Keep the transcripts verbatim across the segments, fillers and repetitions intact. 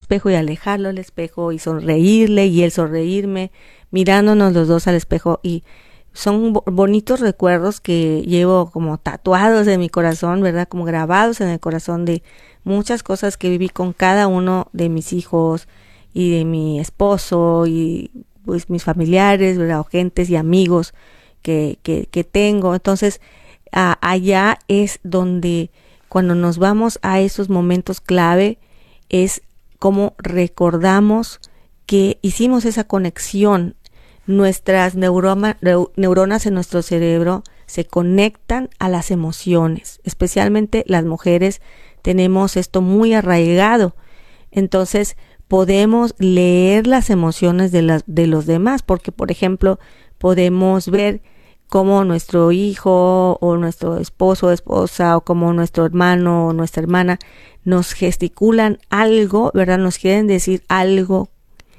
espejo y alejarlo al espejo y sonreírle y él sonreírme, mirándonos los dos al espejo, y son bo- bonitos recuerdos que llevo como tatuados en mi corazón, ¿verdad? Como grabados en el corazón de muchas cosas que viví con cada uno de mis hijos y de mi esposo y pues mis familiares, ¿verdad? O gentes y amigos que, que, que tengo. Entonces, a, allá es donde cuando nos vamos a esos momentos clave es como recordamos que hicimos esa conexión. Nuestras neuroma, neu- neuronas en nuestro cerebro se conectan a las emociones, especialmente las mujeres tenemos esto muy arraigado. Entonces podemos leer las emociones de, las, de los demás, porque por ejemplo podemos ver cómo nuestro hijo o nuestro esposo o esposa o como nuestro hermano o nuestra hermana nos gesticulan algo, ¿verdad? Nos quieren decir algo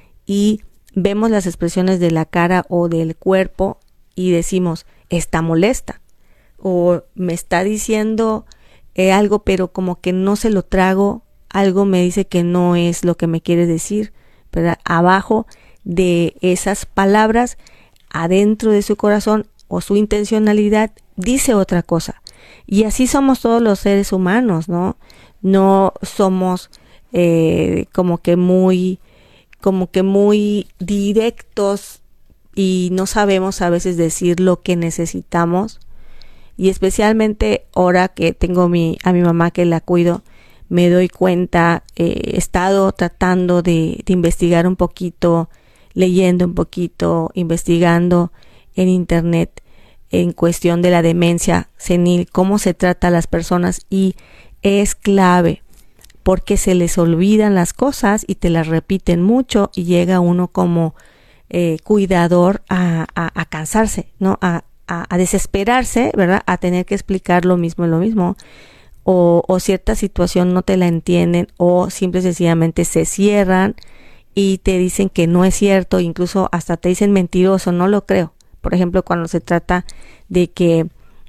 y vemos las expresiones de la cara o del cuerpo y decimos, está molesta o me está diciendo eh, algo, pero como que no se lo trago, algo me dice que no es lo que me quiere decir, ¿verdad? Abajo de esas palabras, adentro de su corazón o su intencionalidad, dice otra cosa. Y así somos todos los seres humanos, ¿no? No somos eh, como que muy como que muy directos y no sabemos a veces decir lo que necesitamos, y especialmente ahora que tengo mi, a mi mamá que la cuido, me doy cuenta, eh, he estado tratando de, de investigar un poquito, leyendo un poquito, investigando en internet en cuestión de la demencia senil, cómo se trata a las personas, y es clave porque se les olvidan las cosas y te las repiten mucho y llega uno como eh, cuidador a, a, a cansarse, ¿no? A, a, a desesperarse, ¿verdad? A tener que explicar lo mismo y lo mismo. O, o cierta situación no te la entienden o simple y sencillamente se cierran y te dicen que no es cierto, incluso hasta te dicen mentiroso, no lo creo. Por ejemplo, cuando se trata de que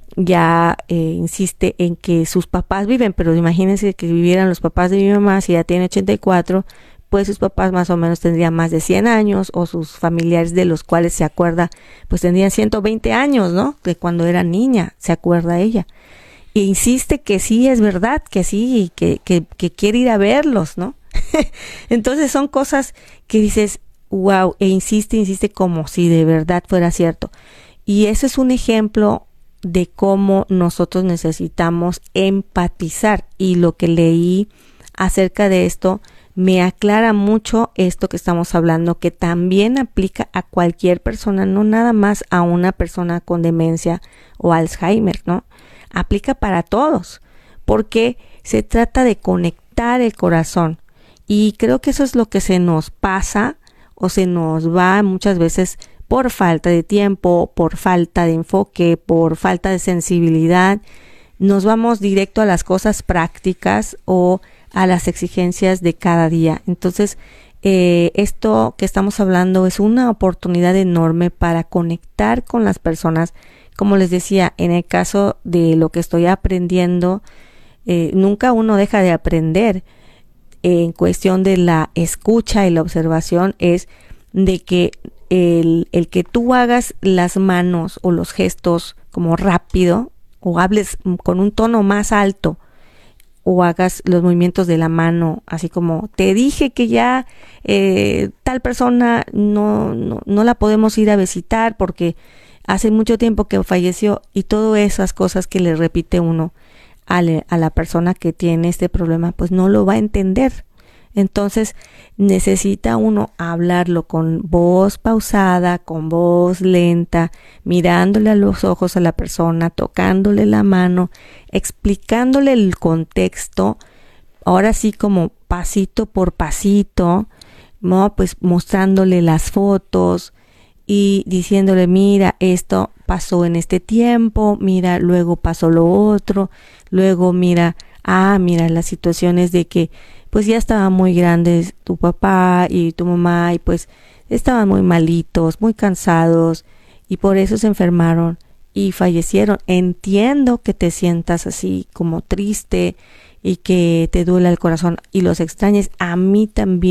ya eh, insiste en que sus papás viven, pero imagínense que vivieran los papás de mi mamá, si ya tiene ochenta y cuatro, pues sus papás más o menos tendrían más de cien años, o sus familiares de los cuales se acuerda, pues tendrían ciento veinte años, ¿no? De cuando era niña, se acuerda ella. E insiste que sí, es verdad, que sí, que, que, que quiere ir a verlos, ¿no? Entonces son cosas que dices, wow, e insiste, insiste como si de verdad fuera cierto. Y eso es un ejemplo de cómo nosotros necesitamos empatizar, y lo que leí acerca de esto me aclara mucho esto que estamos hablando, que también aplica a cualquier persona, no nada más a una persona con demencia o Alzheimer, ¿no? Aplica para todos, porque se trata de conectar el corazón, y creo que eso es lo que se nos pasa o se nos va muchas veces por falta de tiempo, por falta de enfoque, por falta de sensibilidad. Nos vamos directo a las cosas prácticas o a las exigencias de cada día. Entonces, eh, esto que estamos hablando es una oportunidad enorme para conectar con las personas. Como les decía, en el caso de lo que estoy aprendiendo, eh, nunca uno deja de aprender. En cuestión de la escucha y la observación es de que el, el que tú hagas las manos o los gestos como rápido, o hables con un tono más alto, o hagas los movimientos de la mano así como te dije que ya eh, tal persona no, no, no la podemos ir a visitar porque hace mucho tiempo que falleció, y todas esas cosas que le repite uno a, le, a la persona que tiene este problema, pues no lo va a entender. Entonces necesita uno hablarlo con voz pausada, con voz lenta, mirándole a los ojos a la persona, tocándole la mano, explicándole el contexto, ahora sí como pasito por pasito, ¿no? Pues mostrándole las fotos y diciéndole, mira, esto pasó en este tiempo, mira, luego pasó lo otro, luego mira, ah, mira, las situaciones de que pues ya estaban muy grandes tu papá y tu mamá, y pues estaban muy malitos, muy cansados, y por eso se enfermaron y fallecieron. Entiendo que te sientas así como triste y que te duela el corazón y los extrañes. A mí también